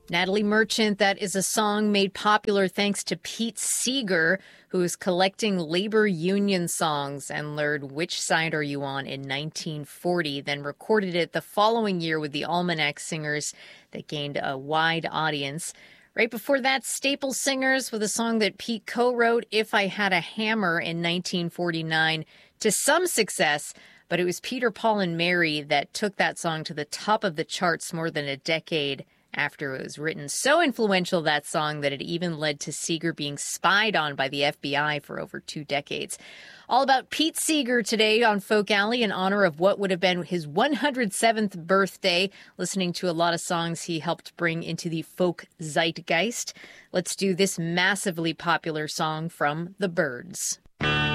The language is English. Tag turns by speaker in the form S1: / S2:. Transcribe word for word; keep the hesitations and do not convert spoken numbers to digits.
S1: Natalie Merchant, that is a song made popular thanks to Pete Seeger, who was collecting labor union songs and learned Which Side Are You On in nineteen forty, then recorded it the following year with the Almanac Singers that gained a wide audience. Right before that, Staple Singers with a song that Pete co-wrote, If I Had a Hammer, in nineteen forty-nine, to some success, but it was Peter, Paul, and Mary that took that song to the top of the charts more than a decade after it was written. So influential, that song, that it even led to Seeger being spied on by the F B I for over two decades. All about Pete Seeger today on Folk Alley in honor of what would have been his one hundred seventh birthday, listening to a lot of songs he helped bring into the folk zeitgeist. Let's do this massively popular song from The Byrds.